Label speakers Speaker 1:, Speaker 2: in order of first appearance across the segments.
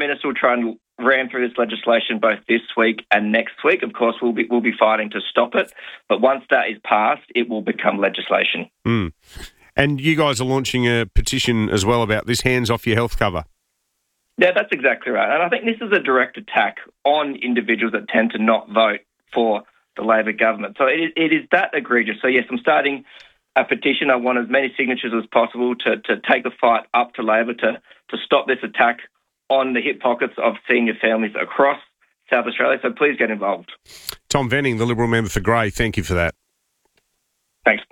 Speaker 1: Minister will try and ram through this legislation both this week and next week. Of course, we'll be fighting to stop it. But once that is passed, it will become legislation.
Speaker 2: Mm. And you guys are launching a petition as well about this hands off your health cover.
Speaker 1: Yeah, that's exactly right. And I think this is a direct attack on individuals that tend to not vote for the Labor government. So it is that egregious. So, yes, I'm starting a petition. I want as many signatures as possible to take the fight up to Labor to stop this attack on the hip pockets of senior families across South Australia. So please get involved.
Speaker 2: Tom Venning, the Liberal member for Grey, thank you for that.
Speaker 1: Thanks.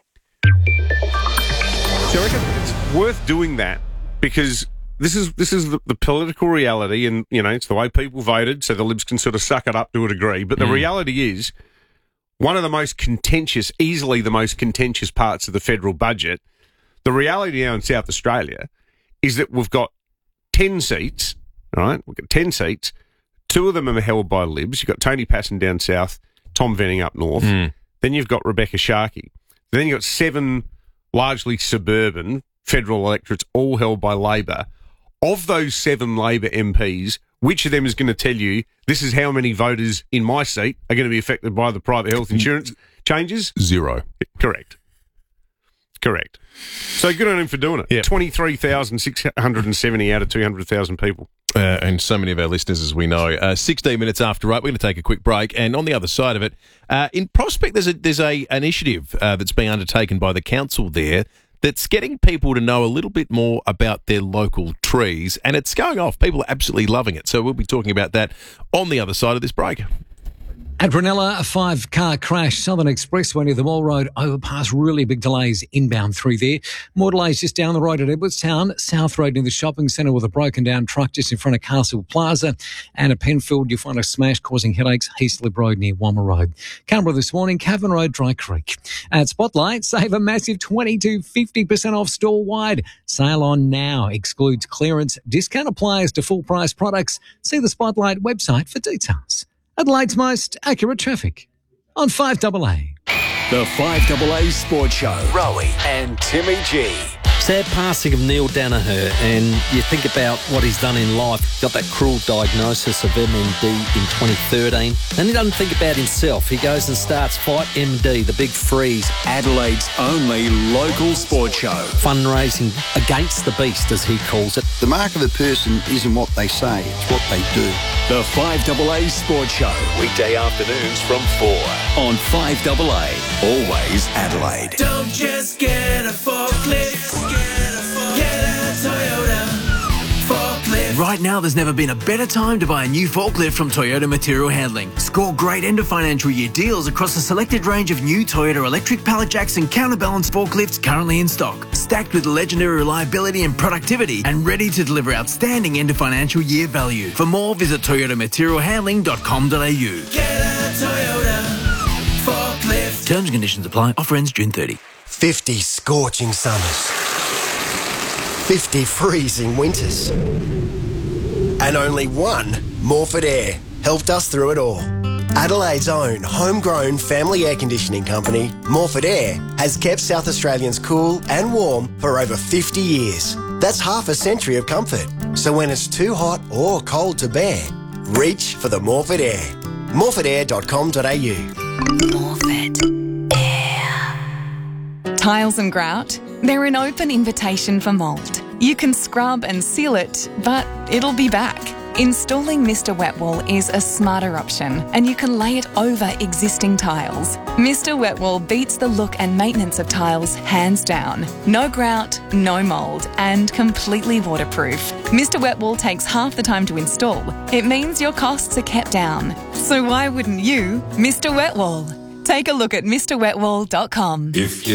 Speaker 2: So I reckon it's worth doing that because this is the political reality, and it's the way people voted, so the Libs can sort of suck it up to a degree. But the reality is, one of the most contentious, easily the most contentious parts of the federal budget, the reality now in South Australia is that we've got 10 seats, all right? We've got 10 seats. 2 of them are held by Libs. You've got Tony Passon down south, Tom Venning up north. Then you've got Rebecca Sharkey. Then you've got 7 largely suburban federal electorates, all held by Labor. Of those 7 Labor MPs, which of them is going to tell you this is how many voters in my seat are going to be affected by the private health insurance changes?
Speaker 3: 0.
Speaker 2: Correct. So good on him for doing it.
Speaker 3: Yep.
Speaker 2: 23,670 out of 200,000 people.
Speaker 3: And so many of our listeners, as we know. 16 minutes after 8, we're going to take a quick break. And on the other side of it, in Prospect, there's an initiative that's being undertaken by the council there that's getting people to know a little bit more about their local trees. And it's going off. People are absolutely loving it. So we'll be talking about that on the other side of this break.
Speaker 4: At Brunella, a 5-car crash, Southern Expressway near the Mall Road overpass, really big delays inbound through there. More delays just down the road at Edwardstown, South Road near the shopping centre with a broken down truck just in front of Castle Plaza. And at Penfield, you'll find a smash causing headaches, Heaslip Road near Wammer Road. Canberra this morning, Cavan Road, Dry Creek. At Spotlight, save a massive 20 to 50% off store-wide. Sale on now, excludes clearance. Discount applies to full-price products. See the Spotlight website for details. Adelaide's most accurate traffic on 5AA.
Speaker 5: The 5AA Sports Show. Rowie and Timmy G.
Speaker 6: Sad passing of Neil Danaher, and you think about what he's done in life. Got that cruel diagnosis of MND in 2013, and he doesn't think about himself. He goes and starts Fight MD, the big freeze.
Speaker 5: Adelaide only local sports show.
Speaker 6: Fundraising against the beast, as he calls it.
Speaker 7: The mark of a person isn't what they say, it's what they do.
Speaker 5: The 5AA Sports Show. Weekday afternoons from 4 on 5AA. Always Adelaide.
Speaker 8: Don't just get a forklift. Get a Toyota forklift. Right now, there's never been a better time to buy a new forklift from Toyota Material Handling. Score great end of financial year deals across a selected range of new Toyota electric pallet jacks and counterbalance forklifts currently in stock. Stacked with legendary reliability and productivity and ready to deliver outstanding end of financial year value. For more, visit toyotamaterialhandling.com.au. Get a Toyota forklift. Terms and conditions apply. Offer ends June 30.
Speaker 9: 50 scorching summers. 50 freezing winters. And only one Morford Air helped us through it all. Adelaide's own homegrown family air conditioning company, Morford Air, has kept South Australians cool and warm for over 50 years. That's half a century of comfort. So when it's too hot or cold to bear, reach for the Morford Air. morfordair.com.au.
Speaker 10: Morford Air. Tiles and grout, they're an open invitation for mould. You can scrub and seal it, but it'll be back. Installing Mr. Wet Wool is a smarter option, and you can lay it over existing tiles. Mr. Wet Wool beats the look and maintenance of tiles hands down. No grout, no mould, and completely waterproof. Mr. Wet Wool takes half the time to install. It means your costs are kept down. So why wouldn't you, Mr. Wet Wool? Take a look at MrWetWool.com.